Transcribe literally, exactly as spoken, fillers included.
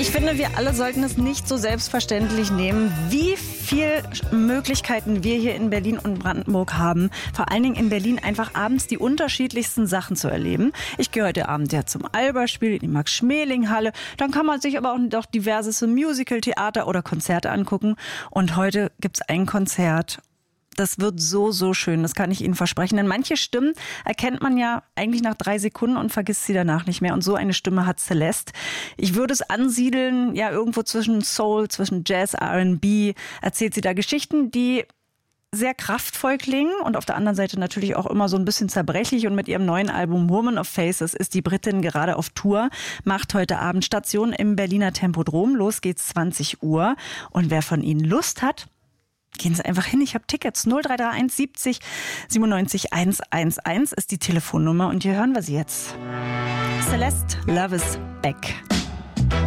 Ich finde, wir alle sollten es nicht so selbstverständlich nehmen, wie viele Möglichkeiten wir hier in Berlin und Brandenburg haben. Vor allen Dingen in Berlin einfach abends die unterschiedlichsten Sachen zu erleben. Ich gehe heute Abend ja zum Alberspiel in die Max-Schmeling-Halle. Dann kann man sich aber auch noch diverses Musical, Theater oder Konzerte angucken. Und heute gibt's ein Konzert. Das wird so, so schön, das kann ich Ihnen versprechen. Denn manche Stimmen erkennt man ja eigentlich nach drei Sekunden und vergisst sie danach nicht mehr. Und so eine Stimme hat Celeste. Ich würde es ansiedeln, ja, irgendwo zwischen Soul, zwischen Jazz, R and B. Erzählt sie da Geschichten, die sehr kraftvoll klingen und auf der anderen Seite natürlich auch immer so ein bisschen zerbrechlich. Und mit ihrem neuen Album Woman of Faces ist die Britin gerade auf Tour, macht heute Abend Station im Berliner Tempodrom. Los geht's zwanzig Uhr. Und wer von Ihnen Lust hat, gehen Sie einfach hin, ich habe Tickets. null drei drei eins siebzig siebenundneunzig hundertelf ist die Telefonnummer und hier hören wir sie jetzt. Celeste, Love is Back.